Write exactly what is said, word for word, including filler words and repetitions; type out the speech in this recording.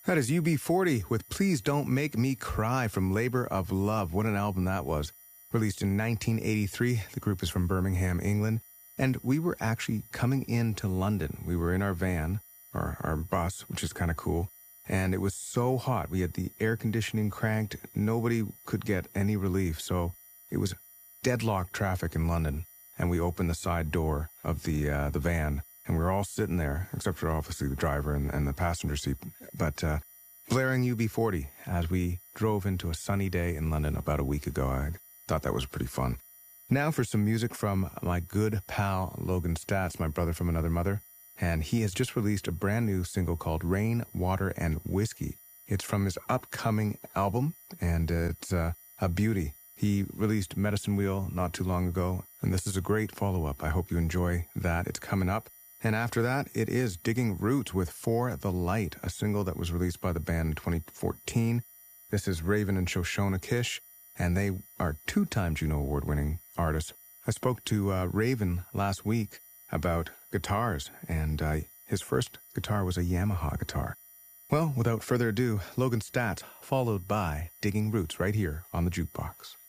That is U B forty with Please Don't Make Me Cry from Labor of Love. What an album that was. Released in nineteen eighty-three. The group is from Birmingham, England. And we were actually coming into London. We were in our van, or our bus, which is kind of cool. And it was so hot. We had the air conditioning cranked. Nobody could get any relief. So it was deadlocked traffic in London. And we opened the side door of the uh, the van. And we were all sitting there, except for obviously the driver and, and the passenger seat. But uh, blaring U B forty as we drove into a sunny day in London about a week ago. I thought that was pretty fun. Now for some music from my good pal Logan Statz, my brother from another mother. And he has just released a brand new single called Rain, Water, and Whiskey. It's from his upcoming album, and it's uh, a beauty. He released Medicine Wheel not too long ago, and this is a great follow-up. I hope you enjoy that. It's coming up. And after that, it is Digging Roots with For the Light, a single that was released by the band in twenty fourteen. This is Raven and Shoshona Kish, and they are two-time Juno Award-winning artists. I spoke to uh, Raven last week about guitars, and uh, his first guitar was a Yamaha guitar. Well, without further ado, Logan Statz, followed by Digging Roots right here on the Jukebox.